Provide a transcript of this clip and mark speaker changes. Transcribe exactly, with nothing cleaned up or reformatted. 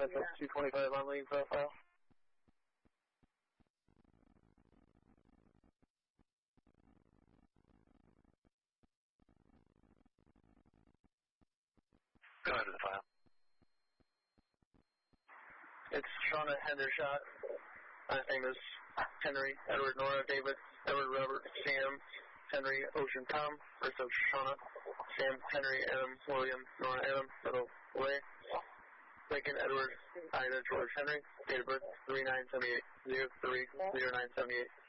Speaker 1: Central two twenty-five on lead profile.
Speaker 2: Go ahead with the file.
Speaker 1: It's Shauna Hendershot. Last name is Henry, Edward, Nora, David, Edward, Robert, Sam, Henry, Ocean, Tom. First of Shauna, Sam, Henry, Adam, William, Nora, Adam, middle, way. Lincoln, Edward, Ida, George, Henry. Date of birth, three nine seventy-eight, zero three zero nine seventy-eight.